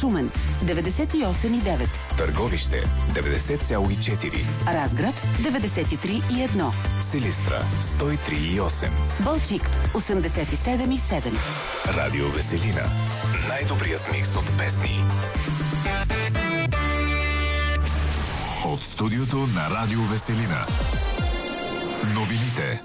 Шумен 98,9. Търговище 90,4. Разград 93,1. Силистра 103,8. Балчик 87,7. Радио Веселина. Най-добрият микс от песни. От студиото на Радио Веселина. Новините.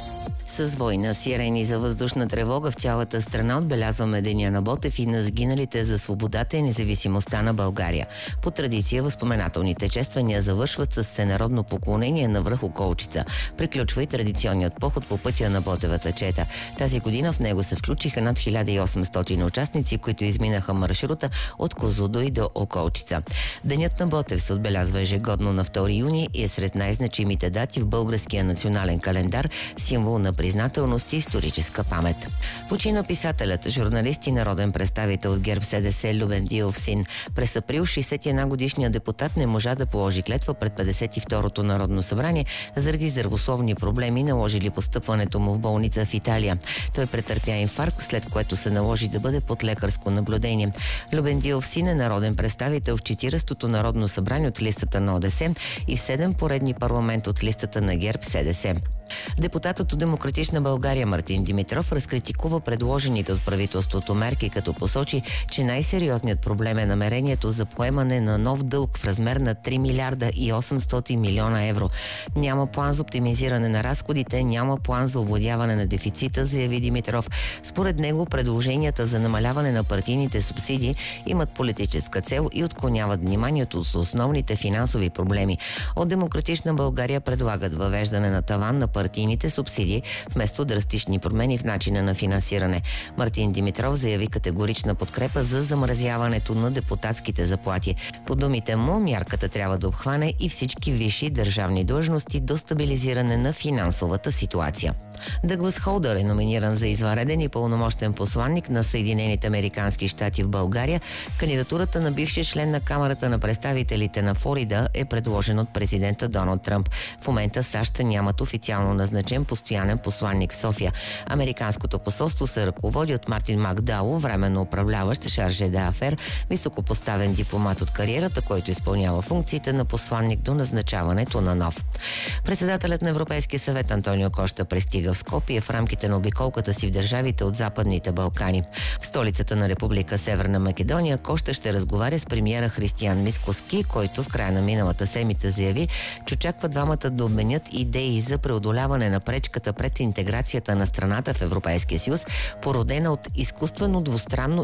С война, сирени за въздушна тревога в цялата страна отбелязваме Деня на Ботев и на сгиналите за свободата и независимостта на България. По традиция възпоменателните чествания завършват с всенародно поклонение на връх Околчица. Приключва и традиционният поход по пътя на Ботевата чета. Тази година в него се включиха над 1800 участници, които изминаха маршрута от Козлодуй до Околчица. Денят на Ботев се отбелязва ежегодно на 2 юни и е сред най-значимите дати в българския национален календар, символ на признателност и историческа памет. Почина писателят, журналист и народен представител от ГЕРБ-СДС Любен Дилов-син. През април 61-годишният депутат не можа да положи клетва пред 52-то Народно събрание заради здравословни проблеми, наложили постъпването му в болница в Италия. Той претърпя инфаркт, след което се наложи да бъде под лекарско наблюдение. Любен Дилов-син е народен представител в 40-то Народно събрание от листата на ОДС и в 7 поредни парламент от листата на ГЕРБ-СДС. Депутатът от Демократична България Мартин Димитров разкритикува предложените от правителството мерки, като посочи, че най-сериозният проблем е намерението за поемане на нов дълг в размер на 3 милиарда и 800 милиона евро. Няма план за оптимизиране на разходите, няма план за овладяване на дефицита, заяви Димитров. Според него предложенията за намаляване на партийните субсидии имат политическа цел и отклоняват вниманието с основните финансови проблеми. От Демократична България предлагат въвеждане на таван на партийните субсидии вместо драстични промени в начина на финансиране. Мартин Димитров заяви категорична подкрепа за замразяването на депутатските заплати. По думите му, мярката трябва да обхване и всички висши държавни длъжности до стабилизиране на финансовата ситуация. Дъглас Холдър е номиниран за извънреден и пълномощен посланник на Съединените американски щати в България. Кандидатурата на бившия член на Камарата на представителите на Флорида е предложен от президента Доналд Тръмп. В момента САЩ нямат официално назначен постоянен посланник в София. Американското посолство се ръководи от Мартин Макдауъл, временно управляващ Шарже д'Афер, високопоставен дипломат от кариерата, който изпълнява функциите на посланник до назначаването на нов. Председателят на Европейския съвет Антонио Кошта пристига в Скопие в рамките на обиколката си в държавите от Западните Балкани. В столицата на Република Северна Македония Кошта ще разговаря с премиера Християн Мицкоски, който в края на миналата седмица заяви, че очаква двамата да обменят идеи за преодоляване на пречката пред интеграцията на страната в Европейския съюз, породена от изкуствено двустранно